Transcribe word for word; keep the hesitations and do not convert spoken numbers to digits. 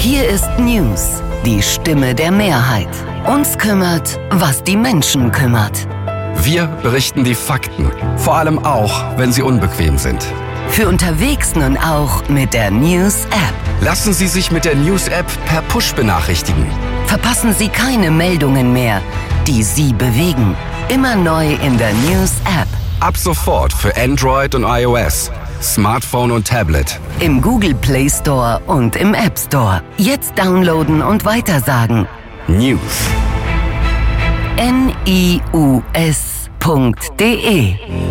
Hier ist News, die Stimme der Mehrheit. Uns kümmert, was die Menschen kümmert. Wir berichten die Fakten, vor allem auch, wenn sie unbequem sind. Für unterwegs nun auch mit der News-App. Lassen Sie sich mit der News-App per Push benachrichtigen. Verpassen Sie keine Meldungen mehr, die Sie bewegen. Immer neu in der News-App. Ab sofort für Android und iOS, Smartphone und Tablet. Im Google Play Store und im App Store. Jetzt downloaden und weitersagen. News. N I U S Punkt D E